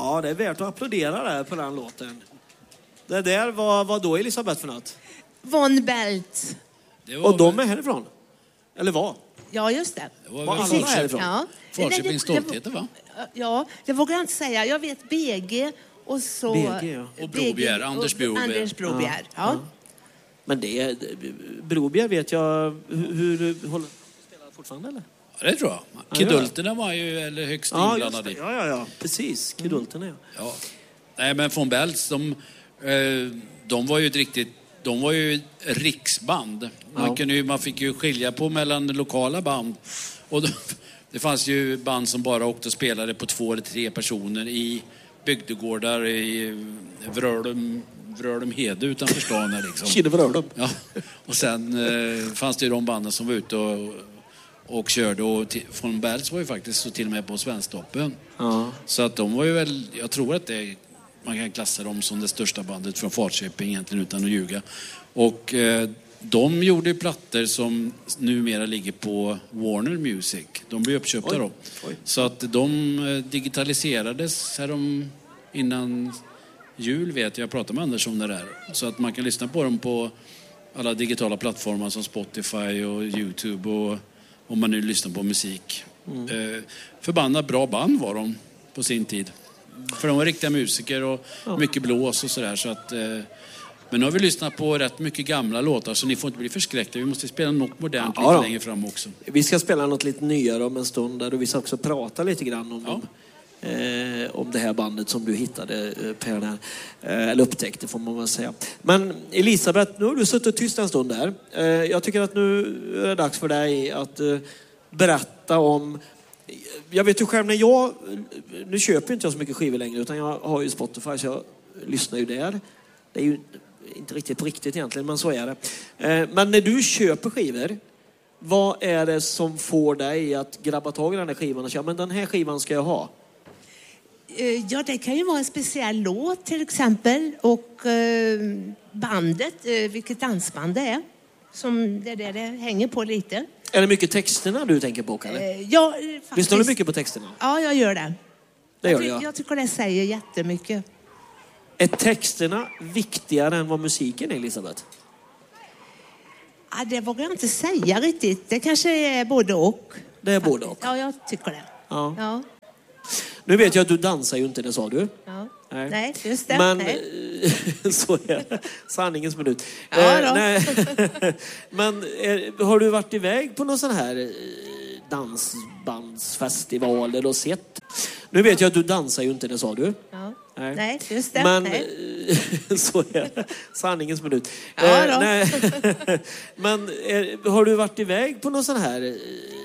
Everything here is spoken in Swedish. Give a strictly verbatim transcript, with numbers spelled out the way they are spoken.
Ja, det är värt att applådera där på den låten. Det där var vad då Elisabeth för något? Von Belt. Och de är härifrån? Eller vad? Ja, just det. Det var Var väl alla härifrån? Ja. Falköpings stoltheter, va? Ja, det vågar jag inte säga. Jag vet B G och så... B G, ja. Och Brobjer, Anders Brobjer. Anders Brobjer, ja. ja. Men det är... Brobjer vet jag... Hur, hur håller spelar fortfarande, eller? Ja, det tror jag. Kidulterna var ju eller högst Ja, inblandade. ja, ja, ja. Precis. Kidulterna, ja. Ja. Nej, men von Bells, de, eh, de var ju ett riktigt... De var ju ett riksband. Man, Ja. kunde ju, man fick ju skilja på mellan lokala band. Och då, det fanns ju band som bara åkte och spelade på två eller tre personer i bygdegårdar i Vrölum, Vrölum Hede utanför stan. Här liksom. Kinnevrölum. Ja. Och sen eh, fanns det ju de banden som var ute och, och körde. Och t- von Bells var ju faktiskt så till och med på Svensktoppen. Ja. Så att de var ju väl, jag tror att det, man kan klassa dem som det största bandet från Falköping egentligen utan att ljuga. Och eh, de gjorde ju plattor som numera ligger på Warner Music. De blev uppköpta Oj. då. Oj. Så att de eh, digitaliserades härom innan jul, vet jag. Jag pratade med Anders om det där. Så att man kan lyssna på dem på alla digitala plattformar som Spotify och YouTube och om man nu lyssnar på musik. Mm. Eh, förbannat bra band var de på sin tid. För de var riktiga musiker och ja. mycket blås och sådär. Så att, eh, men nu har vi lyssnat på rätt mycket gamla låtar så ni får inte bli förskräckta. Vi måste spela något modernt ja, lite då. längre fram också. Vi ska spela något lite nyare om en stund där och vi ska också prata lite grann om, ja. dem, eh, om det här bandet som du hittade eh, Per där. Eh, eller upptäckte får man väl säga. Men Elisabeth, nu har du suttit tyst en stund där. Eh, jag tycker att nu är det dags för dig att eh, berätta om... Jag vet ju själv när jag... Nu köper inte jag så mycket skivor längre utan jag har ju Spotify så jag lyssnar ju där. Det är ju inte riktigt på riktigt egentligen, men så är det. Men när du köper skivor, vad är det som får dig att grabba tag i den här skivan och säga, men den här skivan ska jag ha? Ja, det kan ju vara en speciell låt till exempel. Och bandet, vilket dansband det är. Som det där det hänger på lite. Är det mycket texterna du tänker på, eller? Ja, faktiskt. Lyssnar du mycket på texterna? Ja, jag gör det. Det gör jag, jag. jag tycker det säger jättemycket. Är texterna viktigare än vad musiken är, Elisabeth? Ja, det vågar jag inte säga riktigt. Det kanske är både och. Det är både och? Ja, jag tycker det. Ja. Ja. Nu vet jag att du dansar ju inte, det sa du. Ja. Nej. Nej, just det. Men Nej. så är det. Sanningens minut. Ja, eh, nej. Men eh, har du varit iväg på någon sån här eh, dansbandsfestival eller sett? Nu vet jag att du dansar ju inte, det sa du. Ja. Nej. Nej, just det. Men Nej. så är det. Sanningens minut. Ja, eh, nej. Men eh, har du varit iväg på någon sån här eh,